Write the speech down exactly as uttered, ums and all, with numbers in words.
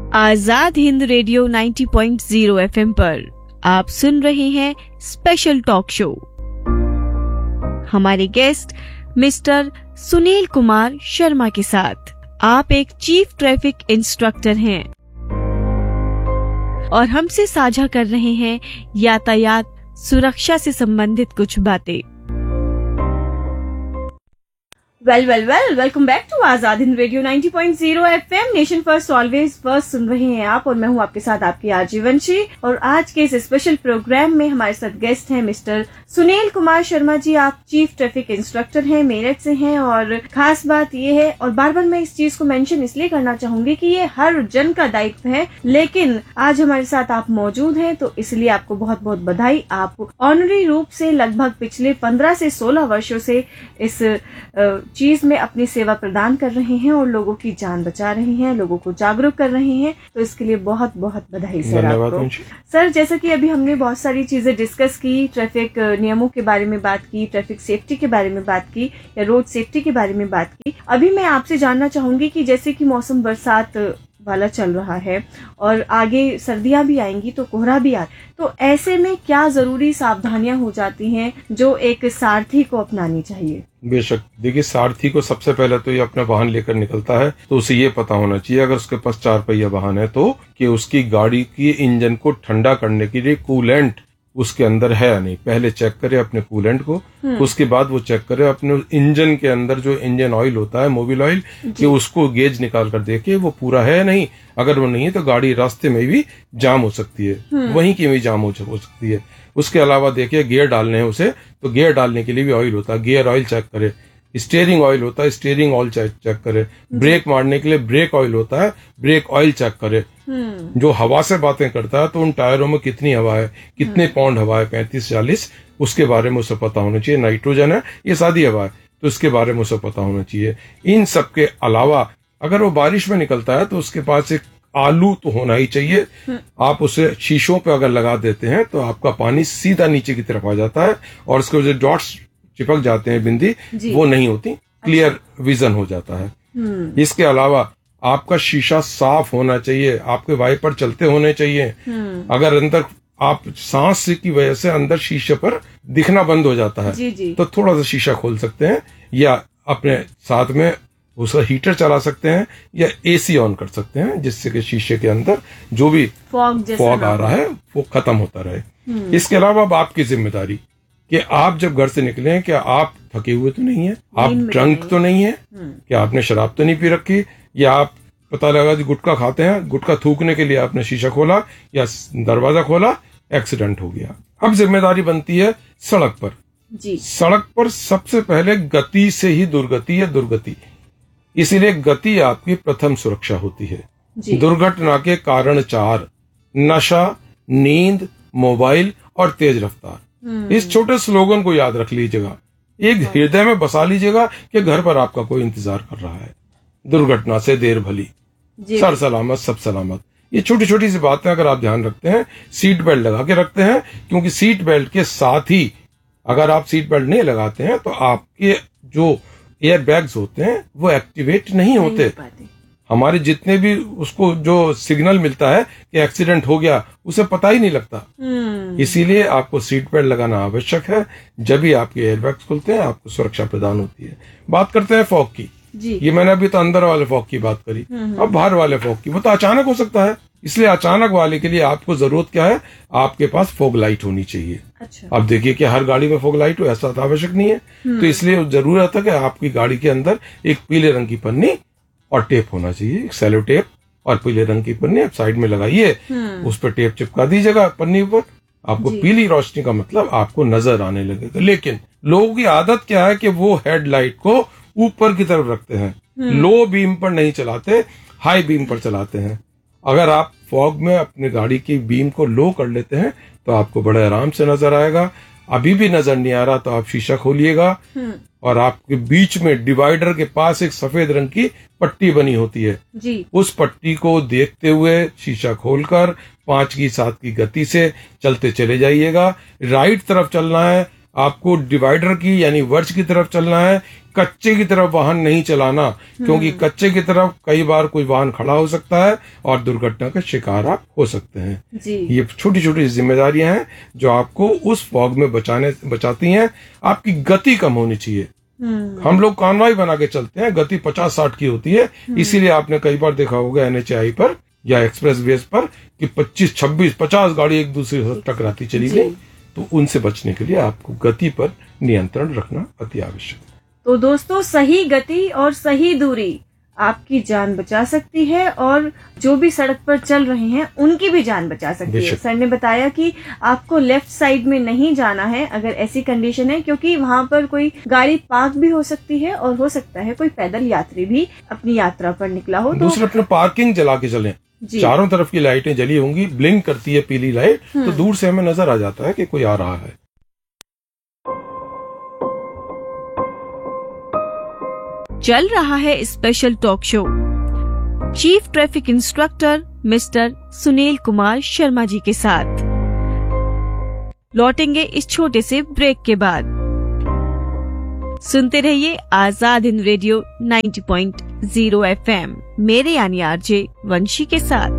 Azad Hind radio नब्बे point शून्य FM पर आप सुन रहे हैं स्पेशल टॉक शो। हमारे गेस्ट मिस्टर सुनील कुमार शर्मा के साथ। आप एक चीफ ट्रैफिक इंस्ट्रक्टर हैं और हमसे साझा कर रहे हैं यातायात सुरक्षा से संबंधित कुछ बातें। Well well well welcome back to Azad Hind radio नब्बे पॉइंट शून्य FM. Nation first always first सुन रहे हैं आप और मैं हूं आपके साथ आपकी आरजे वंशी। और आज के इस स्पेशल प्रोग्राम में हमारे साथ गेस्ट हैं मिस्टर सुनील कुमार शर्मा जी। आप चीफ ट्रैफिक इंस्ट्रक्टर हैं, मेरठ से हैं। और खास बात ये है, और बार बार मैं इस चीज को मेंशन इसलिए करना चाहूंगी कि ये हर जन का दायित्व है, लेकिन आज हमारे साथ आप मौजूद हैं तो इसलिए आपको बहुत बहुत बधाई। आप ऑनरी रूप से लगभग पिछले पंद्रह से सोलह वर्षों से इस चीज में अपनी सेवा प्रदान कर रहे हैं और लोगों की जान बचा रहे हैं, लोगों को जागरूक कर रहे हैं, तो इसके लिए बहुत बहुत बधाई सर आपको। सर, जैसा कि अभी हमने बहुत सारी चीजें डिस्कस की, ट्रैफिक नियमों के बारे में बात की, ट्रैफिक सेफ्टी के बारे में बात की या रोड सेफ्टी के बारे में बात की। अभी मैं आपसे जानना चाहूंगी कि जैसे कि मौसम बरसात वाला चल रहा है और आगे सर्दियां भी आएंगी तो कोहरा भी आ, तो ऐसे में क्या जरूरी सावधानियां हो जाती हैं जो एक सारथी को अपनानी चाहिए? बेशक, देखिए, सारथी को सबसे पहले तो ये अपना वाहन लेकर निकलता है तो उसे ये पता होना चाहिए, अगर उसके पास चार पहिया वाहन है तो, कि उसकी गाड़ी की इंजन को ठंडा करने के लिए कूलेंट उसके अंदर है या नहीं। पहले चेक करे अपने कूलेंट को, उसके बाद वो चेक करे अपने इंजन के अंदर जो इंजन ऑयल होता है, मोबिल ऑयल, कि उसको गेज निकाल कर देखे वो पूरा है या नहीं। अगर वो नहीं है तो गाड़ी रास्ते में भी जाम हो सकती है, वहीं की वहीं जाम हो सकती है। उसके अलावा देखिए, गियर डालने हैं उसे तो गियर डालने के लिए भी ऑयल होता है, गियर ऑयल चेक करे। स्टीयरिंग ऑयल होता है, स्टीयरिंग ऑयल चेक करे। ब्रेक मारने के लिए ब्रेक ऑयल होता है, ब्रेक ऑयल चेक करे। जो हवा से बातें करता है तो उन टायरों में कितनी हवा है, कितने पाउंड हवा है, पैंतीस चालीस, उसके बारे में उसे पता होना चाहिए। नाइट्रोजन है, ये सादी हवा है, तो इसके बारे में उसे पता होना चाहिए। इन सब के अलावा अगर वो बारिश में निकलता है तो उसके पास एक आलू तो होना ही चाहिए। आप उसे शीशों पे अगर लगा देते हैं तो आपका पानी सीधा नीचे की तरफ आ जाता है और उसके जो डॉट्स चिपक जाते हैं, बिंदी, वो नहीं होती, क्लियर अच्छा। विजन हो जाता है। इसके अलावा आपका शीशा साफ होना चाहिए, आपके वाइपर चलते होने चाहिए। अगर अंदर आप सांस की वजह से अंदर शीशे पर दिखना बंद हो जाता है जी जी। तो थोड़ा सा शीशा खोल सकते हैं या अपने साथ में उसका हीटर चला सकते हैं या एसी ऑन कर सकते हैं, जिससे कि शीशे के अंदर जो भी फॉग फॉग आ रहा है वो खत्म होता रहे। इसके अलावा अब आपकी जिम्मेदारी कि आप जब घर से निकले हैं, क्या आप थके हुए तो नहीं है, आप ड्रंक तो नहीं है, क्या आपने शराब तो नहीं पी रखी, या आप पता लगा कि गुटखा खाते हैं, गुटखा थूकने के लिए आपने शीशा खोला या दरवाजा खोला, एक्सीडेंट हो गया। अब जिम्मेदारी बनती है सड़क पर जी। सड़क पर सबसे पहले गति से ही दुर्गति है दुर्गति, इसीलिए गति आपकी प्रथम सुरक्षा होती है। दुर्घटना के कारण चार: नशा, नींद, मोबाइल और तेज रफ्तार। इस छोटे स्लोगन को याद रख लीजिएगा, एक हृदय में बसा लीजिएगा कि घर पर आपका कोई इंतजार कर रहा है। दुर्घटना से देर भली, सर सलामत सब सलामत। ये छोटी छोटी सी बातें अगर आप ध्यान रखते हैं, सीट बेल्ट लगा के रखते हैं, क्योंकि सीट बेल्ट के साथ ही अगर आप सीट बेल्ट नहीं लगाते हैं तो आपके जो एयर बैग्स होते हैं वो एक्टिवेट नहीं होते। हमारे जितने भी उसको जो सिग्नल मिलता है कि एक्सीडेंट हो गया, उसे पता ही नहीं लगता। इसीलिए आपको सीट बेल्ट लगाना आवश्यक है। जब भी आपके एयरबैग्स खुलते हैं आपको सुरक्षा प्रदान होती है। बात करते हैं फॉग की जी। ये मैंने अभी तो अंदर वाले फॉग की बात करी, अब बाहर वाले फॉग की। वो तो अचानक हो सकता है, इसलिए अचानक वाले के लिए आपको जरूरत क्या है, आपके पास फॉग लाइट होनी चाहिए। अच्छा। अब देखिए कि हर गाड़ी में फॉग लाइट हो ऐसा तो आवश्यक नहीं है, तो इसलिए जरूरत है कि आपकी गाड़ी के अंदर एक पीले रंग की पन्नी और टेप होना चाहिए, एक सेलो टेप और पीले रंग की पन्नी आप साइड में लगाइए, उस पर टेप चिपका दीजिएगा पन्नी पर। आपको पीली रोशनी का मतलब आपको नजर आने लगेगा। लेकिन लोगों की आदत क्या है कि वो हेडलाइट को ऊपर की तरफ रखते हैं, लो बीम पर नहीं चलाते, हाई बीम पर चलाते हैं। अगर आप फॉग में अपनी गाड़ी की बीम को लो कर लेते हैं तो आपको बड़े आराम से नजर आएगा। अभी भी नजर नहीं आ रहा तो आप शीशा खोलिएगा और आपके बीच में डिवाइडर के पास एक सफेद रंग की पट्टी बनी होती है जी। उस पट्टी को देखते हुए शीशा खोलकर पांच की सात की गति से चलते चले जाइएगा। राइट तरफ चलना है, आपको डिवाइडर की यानी वर्च की तरफ चलना है, कच्चे की तरफ वाहन नहीं चलाना, क्योंकि कच्चे की तरफ कई बार कोई वाहन खड़ा हो सकता है और दुर्घटना का शिकार आप हो सकते हैं। जी। ये छोटी छोटी जिम्मेदारियां हैं जो आपको उस फॉग में बचाने बचाती हैं। आपकी गति कम होनी चाहिए। हम लोग कानवाई बना के चलते हैं, गति पचास साठ की होती है, इसीलिए आपने कई बार देखा होगा एनएचआई पर या एक्सप्रेस वेज पर कि पच्चीस छब्बीस पचास गाड़ी एक दूसरे से टकराती चली गई। तो उनसे बचने के लिए आपको गति पर नियंत्रण रखना अति आवश्यक है। तो दोस्तों, सही गति और सही दूरी आपकी जान बचा सकती है और जो भी सड़क पर चल रहे हैं उनकी भी जान बचा सकती है। सर ने बताया कि आपको लेफ्ट साइड में नहीं जाना है अगर ऐसी कंडीशन है, क्योंकि वहां पर कोई गाड़ी पार्क भी हो सकती है और हो सकता है कोई पैदल यात्री भी अपनी यात्रा पर निकला हो। दूसरा, अपने पार्किंग जला के चलें। चारों तरफ की लाइटें जली होंगी, ब्लिंक करती है पीली लाइट, तो दूर से हमें नजर आ जाता है कि कोई आ रहा है। चल रहा है special talk show chief traffic instructor mister Sunil Kumar Sharma ji के साथ। लौटेंगे इस छोटे से ब्रेक के बाद। सुनते रहिए आजाद हिंद रेडियो नब्बे पॉइंट ज़ीरो एफएम, मेरे यानी आरजे वंशी के साथ।